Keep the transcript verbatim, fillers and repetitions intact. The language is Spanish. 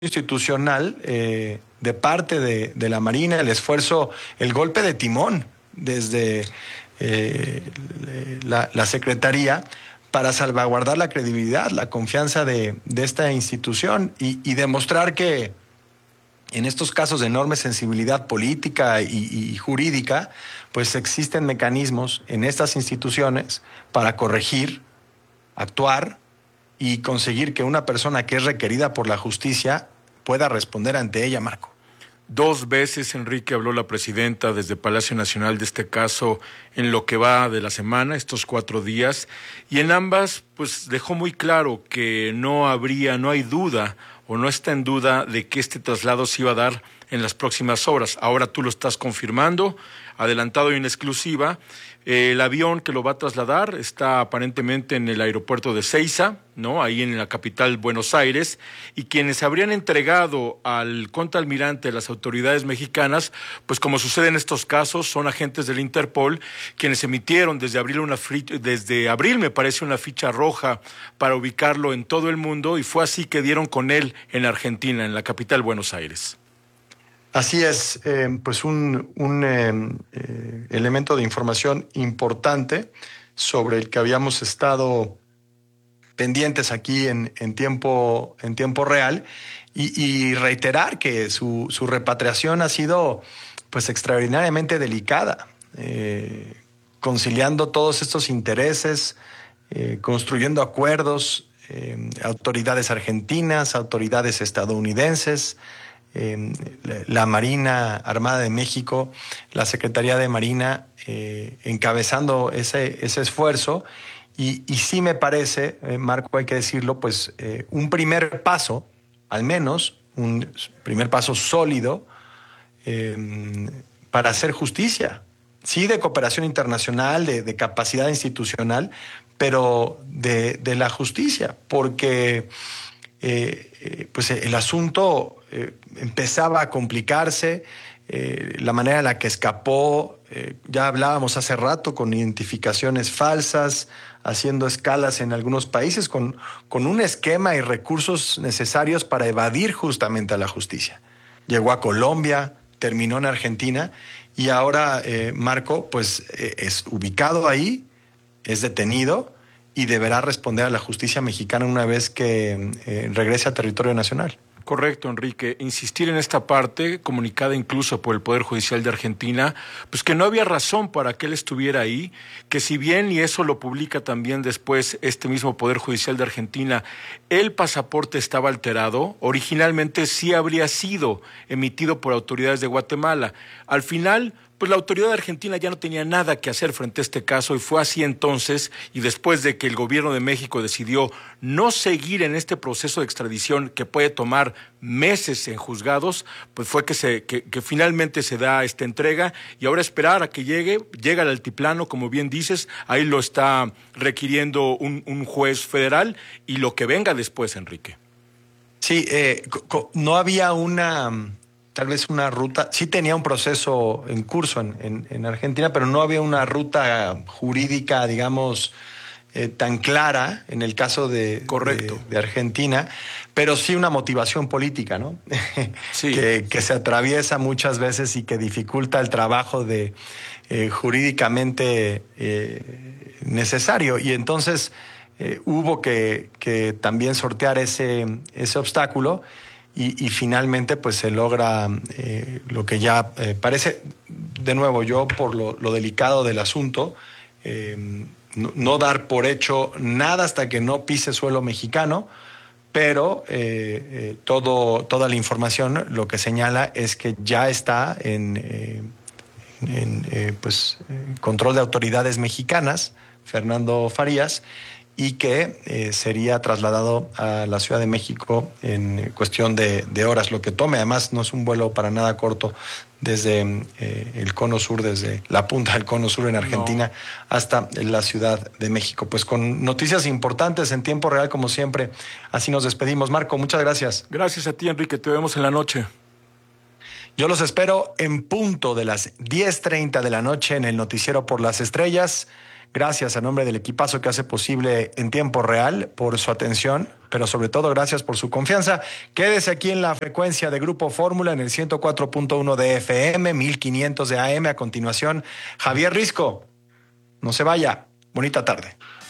institucional eh, de parte de, de la Marina, el esfuerzo, el golpe de timón desde eh, la, la Secretaría para salvaguardar la credibilidad, la confianza de, de esta institución y, y demostrar que en estos casos de enorme sensibilidad política y, y jurídica, pues existen mecanismos en estas instituciones para corregir, actuar y conseguir que una persona que es requerida por la justicia pueda responder ante ella, Marco. Dos veces, Enrique, habló la presidenta desde Palacio Nacional de este caso en lo que va de la semana, estos cuatro días, y en ambas, pues dejó muy claro que no habría, no hay duda o no está en duda de que este traslado se iba a dar en las próximas horas. Ahora tú lo estás confirmando, adelantado y en exclusiva. Eh, el avión que lo va a trasladar está aparentemente en el aeropuerto de Ezeiza, ¿no? Ahí en la capital Buenos Aires, y quienes habrían entregado al contraalmirante de las autoridades mexicanas, pues como sucede en estos casos, son agentes del Interpol, quienes emitieron desde abril una desde abril me parece una ficha roja para ubicarlo en todo el mundo, y fue así que dieron con él en Argentina, en la capital Buenos Aires. Así es, eh, pues un, un eh, eh, elemento de información importante sobre el que habíamos estado pendientes aquí en, en, tiempo, en tiempo real y, y reiterar que su, su repatriación ha sido pues extraordinariamente delicada, eh, conciliando todos estos intereses, eh, construyendo acuerdos, eh, autoridades argentinas, autoridades estadounidenses, Eh, la Marina Armada de México, la Secretaría de Marina eh, encabezando ese, ese esfuerzo y, y sí me parece, eh, Marco, hay que decirlo, pues eh, un primer paso, al menos un primer paso sólido eh, para hacer justicia, sí de cooperación internacional, de, de capacidad institucional, pero de, de la justicia, porque eh, eh, pues el asunto Eh, empezaba a complicarse, eh, la manera en la que escapó, eh, ya hablábamos hace rato, con identificaciones falsas, haciendo escalas en algunos países, con, con un esquema y recursos necesarios para evadir justamente a la justicia. Llegó a Colombia, terminó en Argentina y ahora eh, Marco pues eh, es ubicado ahí, es detenido y deberá responder a la justicia mexicana una vez que eh, regrese a territorio nacional. Correcto, Enrique. Insistir en esta parte, comunicada incluso por el Poder Judicial de Argentina, pues que no había razón para que él estuviera ahí, que si bien, y eso lo publica también después este mismo Poder Judicial de Argentina, el pasaporte estaba alterado, originalmente sí habría sido emitido por autoridades de Guatemala. Al final, pues la autoridad argentina ya no tenía nada que hacer frente a este caso y fue así entonces, y después de que el gobierno de México decidió no seguir en este proceso de extradición que puede tomar meses en juzgados, pues fue que, se, que, que finalmente se da esta entrega y ahora esperar a que llegue, llega al altiplano, como bien dices, ahí lo está requiriendo un, un juez federal y lo que venga después, Enrique. Sí, eh, no había una... tal vez una ruta, sí tenía un proceso en curso en, en, en Argentina, pero no había una ruta jurídica, digamos, eh, tan clara en el caso de, Correcto. de, de Argentina, pero sí una motivación política, ¿no? Sí. que, que se atraviesa muchas veces y que dificulta el trabajo de eh, jurídicamente eh, necesario. Y entonces eh, hubo que, que también sortear ese, ese obstáculo. Y, y finalmente pues se logra eh, lo que ya eh, parece, de nuevo yo por lo, lo delicado del asunto, eh, no, no dar por hecho nada hasta que no pise suelo mexicano, pero eh, eh, todo, toda la información lo que señala es que ya está en, eh, en eh, pues, control de autoridades mexicanas, Fernando Farías, y que eh, sería trasladado a la Ciudad de México en cuestión de, de horas, lo que tome. Además, no es un vuelo para nada corto desde eh, el cono sur, desde la punta del cono sur en Argentina no. hasta la Ciudad de México. Pues con noticias importantes en tiempo real, como siempre. Así nos despedimos. Marco, muchas gracias. Gracias a ti, Enrique. Te vemos en la noche. Yo los espero en punto de las diez treinta de la noche en el Noticiero por las Estrellas. Gracias a nombre del equipazo que hace posible en tiempo real por su atención, pero sobre todo gracias por su confianza. Quédese aquí en la frecuencia de Grupo Fórmula en el ciento cuatro punto uno de F M, mil quinientos de A M. A continuación, Javier Risco. No se vaya. Bonita tarde.